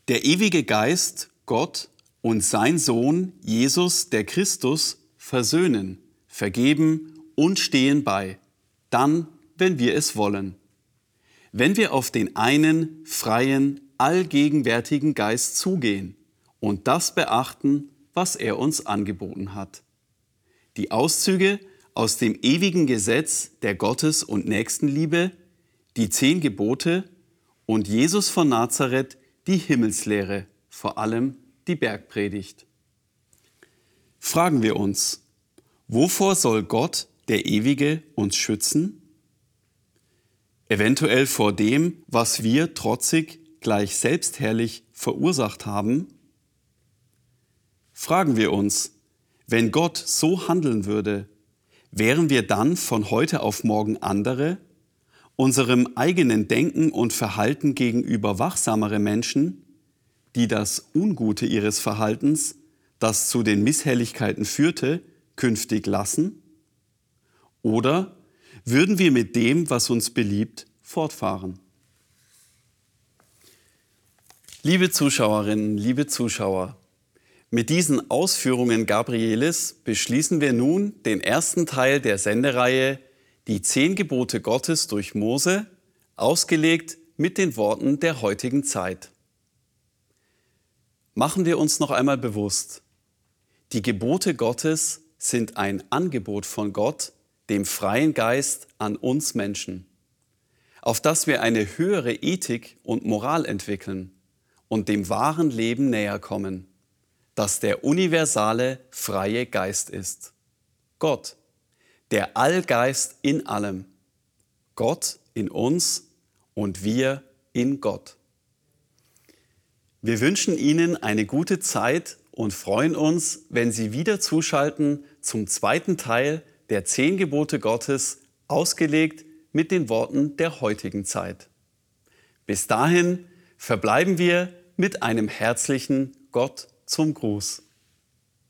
Der ewige Geist, Gott und sein Sohn, Jesus, der Christus, versöhnen, vergeben und stehen bei, dann, wenn wir es wollen. Wenn wir auf den einen, freien, allgegenwärtigen Geist zugehen und das beachten, was er uns angeboten hat. Die Auszüge aus dem ewigen Gesetz der Gottes- und Nächstenliebe, die 10 Gebote und Jesus von Nazareth, die Himmelslehre, vor allem die Bergpredigt. Fragen wir uns, wovor soll Gott, der Ewige, uns schützen? Eventuell vor dem, was wir trotzig, gleich selbstherrlich verursacht haben? Fragen wir uns, wenn Gott so handeln würde, wären wir dann von heute auf morgen andere, unserem eigenen Denken und Verhalten gegenüber wachsamere Menschen, die das Ungute ihres Verhaltens, das zu den Misshelligkeiten führte, künftig lassen? Oder würden wir mit dem, was uns beliebt, fortfahren? Liebe Zuschauerinnen, liebe Zuschauer, mit diesen Ausführungen Gabrieles beschließen wir nun den ersten Teil der Sendereihe Die 10 Gebote Gottes durch Mose, ausgelegt mit den Worten der heutigen Zeit. Machen wir uns noch einmal bewusst, die Gebote Gottes sind ein Angebot von Gott, dem freien Geist, an uns Menschen, auf das wir eine höhere Ethik und Moral entwickeln und dem wahren Leben näher kommen, das der universale, freie Geist ist. Gott, der Allgeist in allem. Gott in uns und wir in Gott. Wir wünschen Ihnen eine gute Zeit und freuen uns, wenn Sie wieder zuschalten zum zweiten Teil der 10 Gebote Gottes, ausgelegt mit den Worten der heutigen Zeit. Bis dahin verbleiben wir mit einem herzlichen Gott zum Gruß.